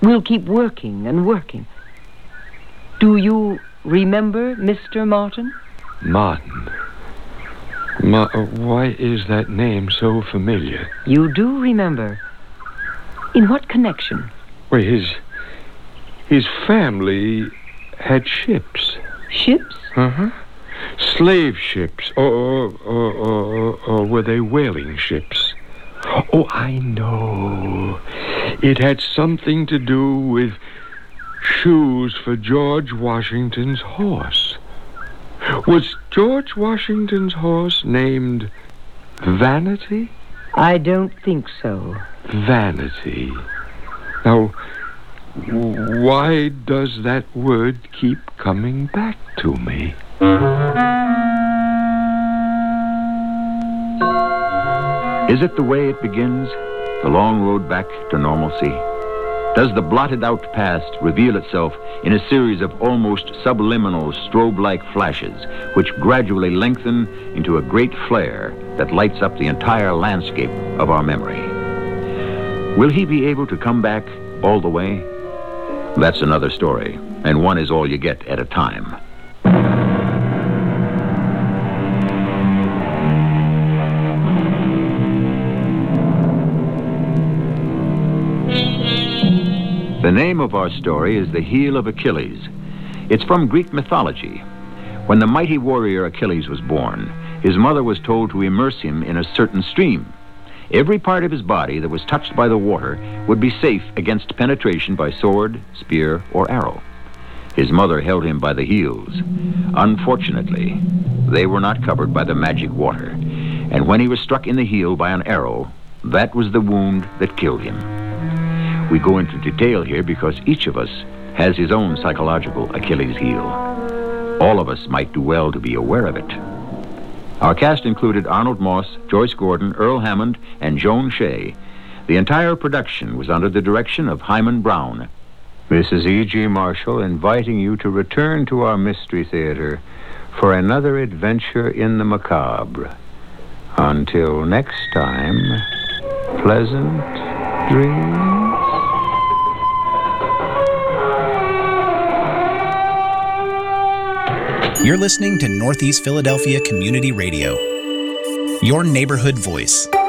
We'll keep working and working. Do you remember Mr. Martin? Martin? Why is that name so familiar? You do remember. In what connection? Well, his family had ships. Ships? Uh-huh. Slave ships. Or were they whaling ships? Oh, I know. It had something to do with shoes for George Washington's horse. Was George Washington's horse named Vanity? I don't think so. Vanity. Now, why does that word keep coming back to me? Is it the way it begins? The long road back to normalcy? Does the blotted-out past reveal itself in a series of almost subliminal strobe-like flashes which gradually lengthen into a great flare that lights up the entire landscape of our memory? Will he be able to come back all the way? That's another story, and one is all you get at a time. The name of our story is The Heel of Achilles. It's from Greek mythology. When the mighty warrior Achilles was born, his mother was told to immerse him in a certain stream. Every part of his body that was touched by the water would be safe against penetration by sword, spear, or arrow. His mother held him by the heels. Unfortunately, they were not covered by the magic water, and when he was struck in the heel by an arrow, that was the wound that killed him. We go into detail here because each of us has his own psychological Achilles heel. All of us might do well to be aware of it. Our cast included Arnold Moss, Joyce Gordon, Earl Hammond, and Joan Shea. The entire production was under the direction of Hyman Brown. This is E.G. Marshall inviting you to return to our Mystery Theater for another adventure in the macabre. Until next time, pleasant dreams. You're listening to Northeast Philadelphia Community Radio, your neighborhood voice.